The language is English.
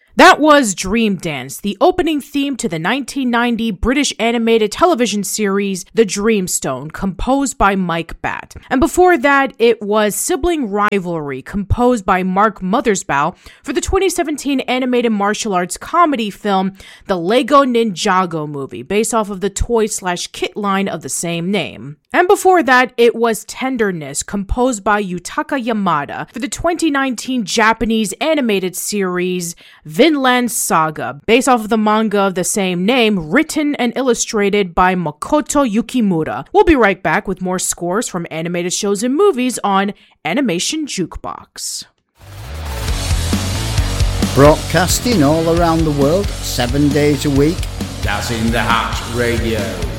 That was Dream Dance, the opening theme to the 1990 British animated television series The Dreamstone, composed by Mike Batt. And before that, it was Sibling Rivalry, composed by Mark Mothersbaugh for the 2017 animated martial arts comedy film The Lego Ninjago Movie, based off of the toy/kit line of the same name. And before that, it was Tenderness, composed by Yutaka Yamada for the 2019 Japanese animated series Vinland Saga, based off of the manga of the same name, written and illustrated by Makoto Yukimura. We'll be right back with more scores from animated shows and movies on Animation Jukebox. Broadcasting all around the world, 7 days a week. That's in the Hatch Radio.